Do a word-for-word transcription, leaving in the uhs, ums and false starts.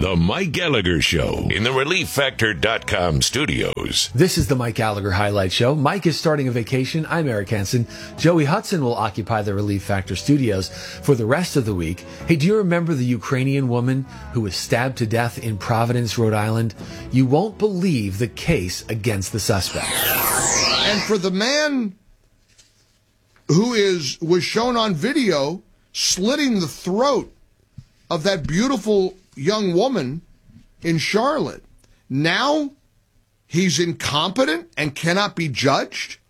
The Mike Gallagher Show in the Relief Factor dot com studios. This is the Mike Gallagher Highlight Show. Mike is starting a vacation. I'm Eric Hansen. Joey Hudson will occupy the Relief Factor studios for the rest of the week. Hey, do you remember the Ukrainian woman who was stabbed to death in Providence, Rhode Island? You won't believe the case against the suspect. And for the man who is was shown on video slitting the throat of that beautiful young woman in Charlotte, now he's incompetent and cannot be judged?